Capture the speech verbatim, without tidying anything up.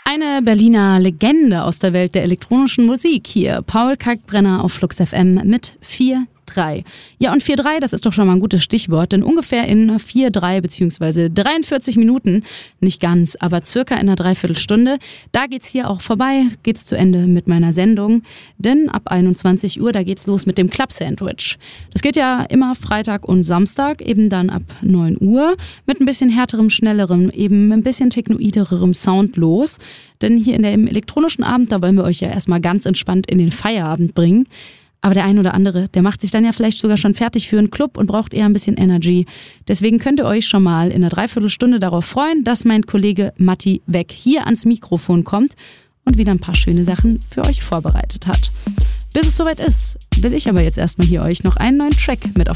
Eine Berliner Legende aus der Welt der elektronischen Musik hier. Paul Kalkbrenner auf Flux F M mit vier drei. Ja, und vier drei, das ist doch schon mal ein gutes Stichwort, denn ungefähr in vier drei bzw. dreiundvierzig Minuten, nicht ganz, aber circa in einer Dreiviertelstunde, da geht's hier auch vorbei, geht's zu Ende mit meiner Sendung, denn ab einundzwanzig Uhr, da geht's los mit dem Club Sandwich. Das geht ja immer Freitag und Samstag, eben dann ab neun Uhr, mit ein bisschen härterem, schnellerem, eben ein bisschen technoidererem Sound los, denn hier in der im elektronischen Abend, da wollen wir euch ja erstmal ganz entspannt in den Feierabend bringen. Aber der ein oder andere, der macht sich dann ja vielleicht sogar schon fertig für einen Club und braucht eher ein bisschen Energy. Deswegen könnt ihr euch schon mal in einer Dreiviertelstunde darauf freuen, dass mein Kollege Matti Weck hier ans Mikrofon kommt und wieder ein paar schöne Sachen für euch vorbereitet hat. Bis es soweit ist, will ich aber jetzt erstmal hier euch noch einen neuen Track mit auf